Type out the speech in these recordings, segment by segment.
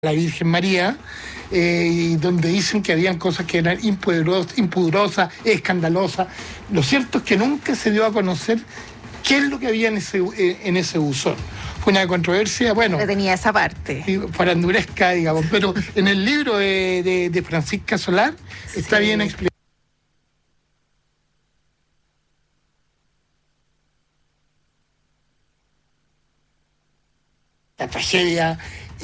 la Virgen María, donde dicen que habían cosas que eran impudorosas, escandalosas. Lo cierto es que nunca se dio a conocer qué es lo que había en ese buzón. Fue una controversia, bueno... Tenía esa parte. Faranduresca, digamos, pero en el libro de Francisca Solar está bien explicado. La tragedia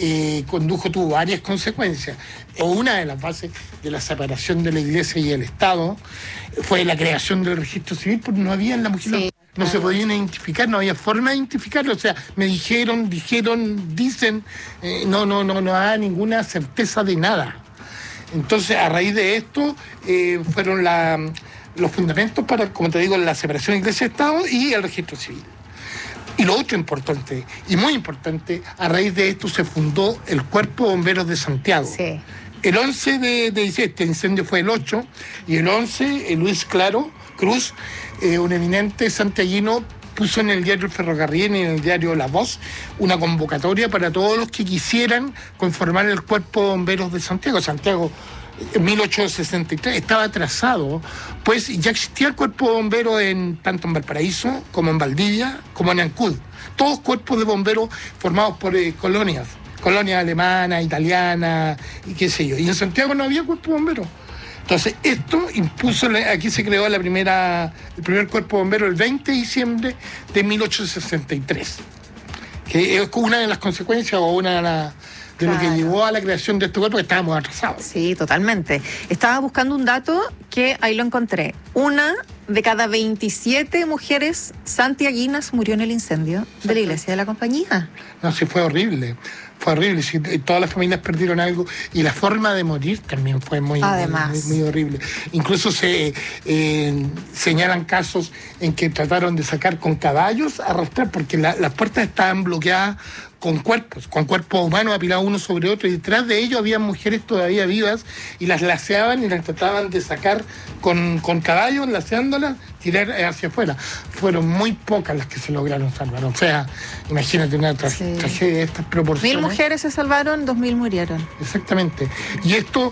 tuvo varias consecuencias. Una de las bases de la separación de la Iglesia y el Estado fue la creación del registro civil, porque no había en la mujer, no se podían identificar, no había forma de identificarlo. O sea, me dijeron, dicen, no había ninguna certeza de nada. Entonces, a raíz de esto, fueron los fundamentos para, como te digo, la separación de Iglesia y Estado y el registro civil. Y lo otro importante, y muy importante, a raíz de esto se fundó el Cuerpo de Bomberos de Santiago. Sí. El 11 de diciembre, este incendio fue el 8, y el 11, Luis Claro Cruz, un eminente santiaguino, puso en el diario El Ferrocarril y en el diario La Voz una convocatoria para todos los que quisieran conformar el Cuerpo de Bomberos de Santiago. Santiago, en 1863, estaba atrasado, pues ya existía el Cuerpo de Bomberos tanto en Valparaíso, como en Valdivia, como en Ancud. Todos cuerpos de bomberos formados por colonias alemanas, italianas, y qué sé yo. Y en Santiago no había Cuerpo de Bomberos. Entonces, esto impuso, aquí se creó el primer Cuerpo de Bomberos el 20 de diciembre de 1863, que es una de las consecuencias o una de lo que llevó a la creación de este cuerpo, que estábamos atrasados. Sí, totalmente. Estaba buscando un dato que ahí lo encontré. 1 de cada 27 mujeres santiaguinas murió en el incendio de la iglesia de la Compañía. No, sí, fue horrible. Fue horrible, sí, todas las familias perdieron algo y la forma de morir también fue muy horrible. Incluso se señalan casos en que trataron de sacar con caballos, arrastrar, porque las puertas estaban bloqueadas con cuerpos humanos apilados uno sobre otro, y detrás de ellos había mujeres todavía vivas y las laceaban y las trataban de sacar con caballos, laceándolas, tirar hacia afuera. Fueron muy pocas las que se lograron salvar. O sea, imagínate una tragedia de estas proporciones. 1.000 mujeres se salvaron, 2.000 murieron. Exactamente. Y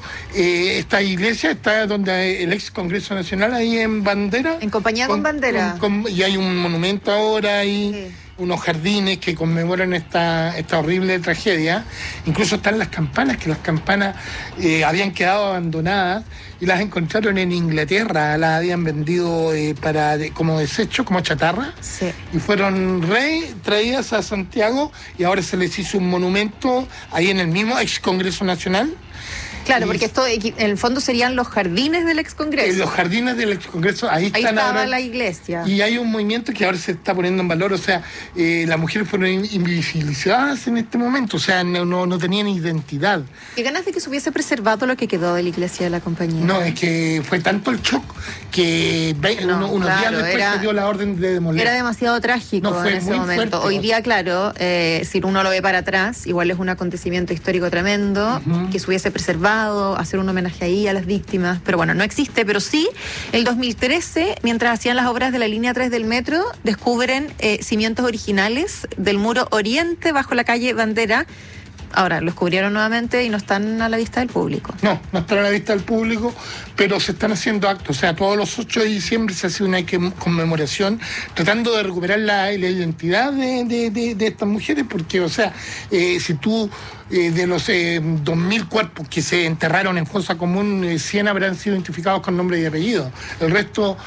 esta iglesia está donde el ex Congreso Nacional, ahí en Bandera. En Compañía con Bandera. Y hay un monumento ahora ahí. Sí. Unos jardines que conmemoran esta horrible tragedia. Incluso están las campanas, que las campanas habían quedado abandonadas y las encontraron en Inglaterra, las habían vendido como desecho, como chatarra, y fueron traídas a Santiago, y ahora se les hizo un monumento ahí en el mismo ex Congreso Nacional. Claro, porque esto en el fondo serían los jardines del ex Congreso. Los jardines del ex Congreso, ahí están estaba ahora, la iglesia. Y hay un movimiento que ahora se está poniendo en valor, o sea, las mujeres fueron invisibilizadas en este momento, o sea, no tenían identidad. ¿Qué ganas de que se hubiese preservado lo que quedó de la iglesia de la Compañía? No, es que fue tanto el shock que unos días después se dio la orden de demoler. Era demasiado trágico en ese momento. Hoy día, claro, si uno lo ve para atrás, igual es un acontecimiento histórico tremendo, que se hubiese preservado, hacer un homenaje ahí a las víctimas, pero bueno, no existe. Pero sí, el 2013, mientras hacían las obras de la línea 3 del metro, descubren cimientos originales del muro oriente bajo la calle Bandera. Ahora, los cubrieron nuevamente y no están a la vista del público. No están a la vista del público, pero se están haciendo actos. O sea, todos los 8 de diciembre se hace una conmemoración tratando de recuperar la identidad de estas mujeres, porque, o sea, si tú... de los 2.000 cuerpos que se enterraron en fosa común, 100 habrán sido identificados con nombre y apellido. El resto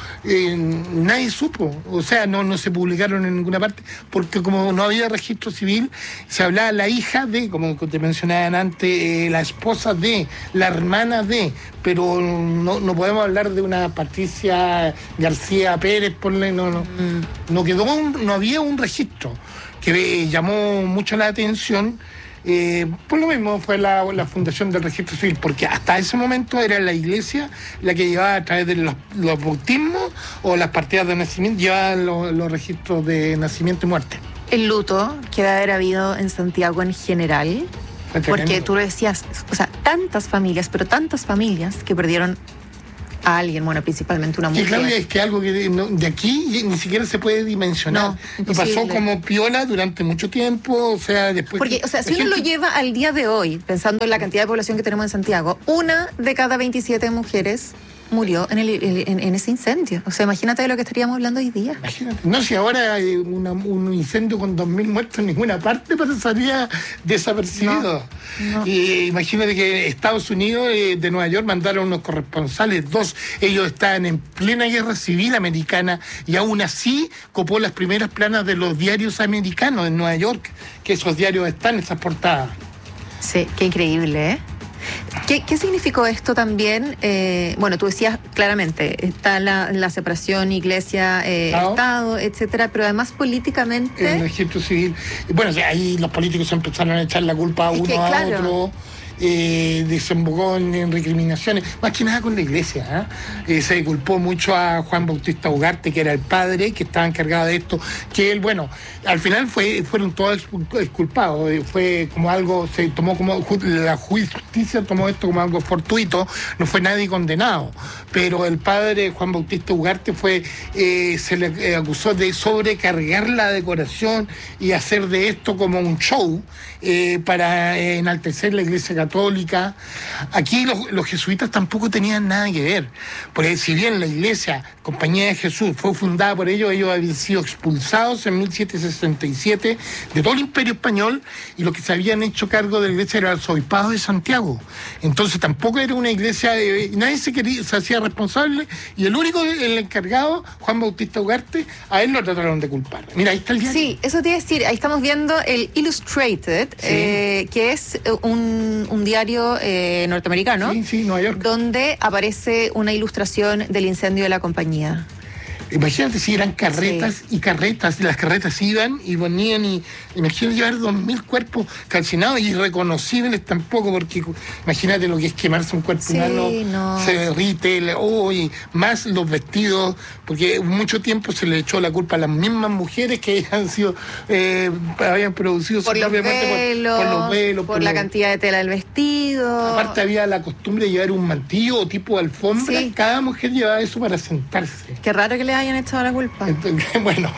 nadie supo, o sea, no se publicaron en ninguna parte, porque como no había registro civil, se hablaba la hija de, como te mencionaban antes, la esposa de, la hermana de, pero no podemos hablar de una Patricia García Pérez, no había un registro que llamó mucho la atención. Por lo mismo fue la fundación del registro civil, porque hasta ese momento era la iglesia la que llevaba, a través de los bautismos o las partidas de nacimiento, llevaba los registros de nacimiento y muerte. El luto que debe haber habido en Santiago en general, porque tú lo decías, o sea, tantas familias que perdieron a alguien, bueno, principalmente una mujer. Y Claudia, es que algo que de aquí ni siquiera se puede dimensionar. Y pasó como piola durante mucho tiempo, o sea, después... Porque, o sea, si uno lo lleva al día de hoy, pensando en la cantidad de población que tenemos en Santiago, 1 de cada 27 mujeres murió en ese incendio. O sea, imagínate de lo que estaríamos hablando hoy día. Imagínate. No, si ahora hay un incendio con 2.000 muertos en ninguna parte pasaría desapercibido. No. Imagínate que Estados Unidos de Nueva York mandaron unos corresponsales, 2. Ellos estaban en plena guerra civil americana y aún así copó las primeras planas de los diarios americanos en Nueva York, que esos diarios están en esas portadas. Sí, qué increíble, ¿eh? ¿Qué significó esto también? Bueno, tú decías claramente, está la separación iglesia-estado, etcétera, pero además políticamente... El registro civil. Bueno, ahí los políticos empezaron a echar la culpa a uno a otro. Desembocó en recriminaciones, más que nada con la iglesia. Se culpó mucho a Juan Bautista Ugarte, que era el padre que estaba encargado de esto, que él, bueno, al final fueron todos exculpados, fue como algo, se tomó como, la justicia tomó esto como algo fortuito, no fue nadie condenado, pero el padre Juan Bautista Ugarte se le acusó de sobrecargar la decoración y hacer de esto como un show para enaltecer la iglesia católica. Aquí los jesuitas tampoco tenían nada que ver, porque si bien la iglesia Compañía de Jesús fue fundada por ellos habían sido expulsados en 1767 de todo el Imperio Español, y los que se habían hecho cargo de la iglesia era el arzobispado de Santiago. Entonces tampoco era una iglesia, nadie se hacía responsable, y el encargado, Juan Bautista Ugarte, a él lo trataron de culpar. Mira, ahí está el diario. Sí, eso te iba a decir, ahí estamos viendo el Illustrated, que es un diario norteamericano, Nueva York, donde aparece una ilustración del incendio de la compañía. Imagínate si eran carretas y carretas, y las carretas iban y ponían, y imagínate llevar 2.000 cuerpos calcinados y irreconocibles tampoco, porque imagínate lo que es quemarse un cuerpo humano, se derrite, y más los vestidos, porque mucho tiempo se le echó la culpa a las mismas mujeres que habían producido por los velos, por la cantidad de tela del vestido. Aparte había la costumbre de llevar un mantillo o tipo de alfombra, cada mujer llevaba eso para sentarse. Qué raro que le hayan echado la culpa. Entonces, bueno,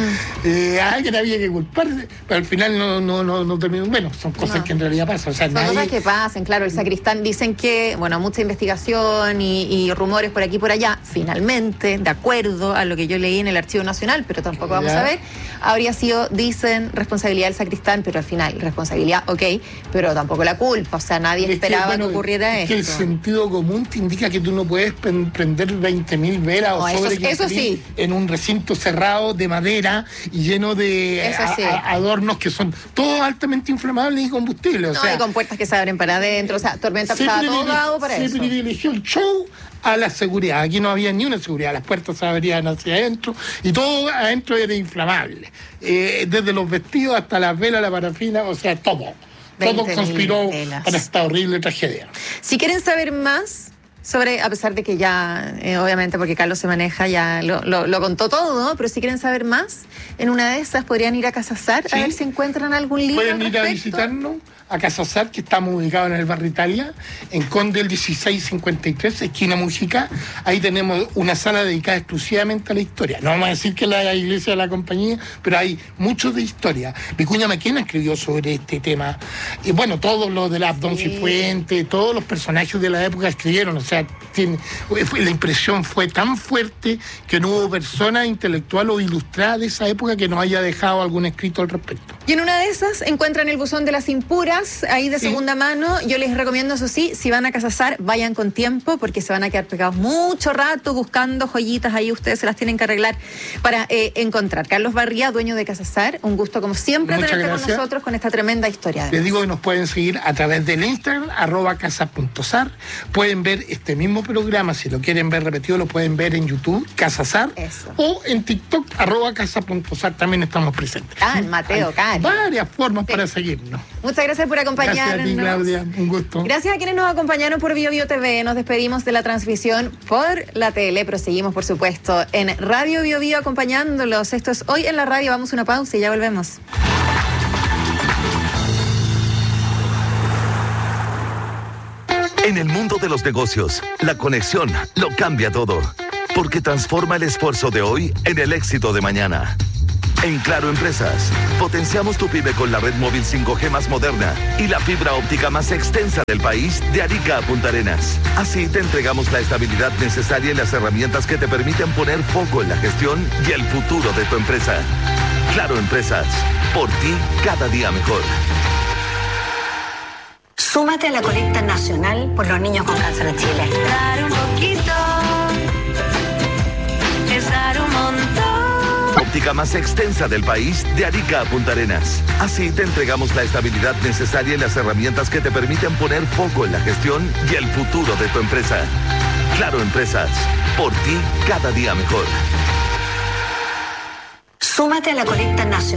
alguien había que culparse, pero al final no terminó. Bueno, son cosas que en realidad pasan. O sea, son cosas que pasan, claro. El sacristán, dicen que, bueno, mucha investigación y rumores por aquí y por allá, finalmente, de acuerdo a lo que yo leí en el Archivo Nacional, pero tampoco vamos a ver, habría sido, dicen, responsabilidad del sacristán, pero al final, responsabilidad, pero tampoco la culpa. O sea, nadie esperaba que ocurriera esto. Que el sentido común te indica que tú no puedes prender 20.000 velas o sobre eso sí. En un recinto cerrado de madera y lleno de adornos que son todos altamente inflamables y combustibles. Y con puertas que se abren para adentro, o sea, tormenta estaba todo dado para eso. Se privilegió el show a la seguridad. Aquí no había ni una seguridad, las puertas se abrían hacia adentro y todo adentro era inflamable. Desde los vestidos hasta las velas, la parafina, o sea, todo conspiró para esta horrible tragedia. Si quieren saber más sobre, a pesar de que ya, obviamente porque Carlos se maneja, ya lo contó todo, ¿no? Pero si quieren saber más, en una de esas podrían ir a Casasar a ver si encuentran algún libro. Pueden ir a visitarnos a Casasar, que estamos ubicados en el barrio Italia, en Conde el 1653, esquina Mujica. Ahí tenemos una sala dedicada exclusivamente a la historia. No vamos a decir que la iglesia de la compañía, pero hay mucho de historia. Vicuña Maquena escribió sobre este tema. Y bueno, todos los de la Abdón Cifuentes, todos los personajes de la época escribieron. O sea, la impresión fue tan fuerte que no hubo persona intelectual o ilustrada de esa época que nos haya dejado algún escrito al respecto. Y en una de esas encuentran el buzón de las impuras, ahí de segunda mano. Yo les recomiendo, eso sí, si van a Casasar, vayan con tiempo, porque se van a quedar pegados mucho rato buscando joyitas, ahí ustedes se las tienen que arreglar para encontrar. Carlos Barría, dueño de Casasar, un gusto como siempre tenerte con nosotros con esta tremenda historia. Les digo que nos pueden seguir a través del Instagram, @casa.sar. Pueden ver este mismo programa, si lo quieren ver repetido, lo pueden ver en YouTube, Casasar, o en TikTok, @casa.sar, también estamos presentes. Mateo, varias formas para seguirnos. Muchas gracias por acompañarnos. Gracias a ti, Claudia, un gusto. Gracias a quienes nos acompañaron por BioBio TV. Nos despedimos de la transmisión por la tele, pero seguimos, por supuesto, en Radio BioBio acompañándolos. Esto es Hoy en la Radio. Vamos a una pausa y ya volvemos. En el mundo de los negocios, la conexión lo cambia todo, porque transforma el esfuerzo de hoy en el éxito de mañana. En Claro Empresas, potenciamos tu pyme con la red móvil 5G más moderna y la fibra óptica más extensa del país de Arica a Punta Arenas. Así te entregamos la estabilidad necesaria y las herramientas que te permiten poner foco en la gestión y el futuro de tu empresa. Claro Empresas, por ti cada día mejor. Súmate a la colecta nacional por los niños con cáncer de Chile. Dar un poquito es dar un montón. Óptica más extensa del país de Arica a Punta Arenas. Así te entregamos la estabilidad necesaria y las herramientas que te permiten poner foco en la gestión y el futuro de tu empresa. Claro Empresas, por ti cada día mejor. Súmate a la colecta nacional.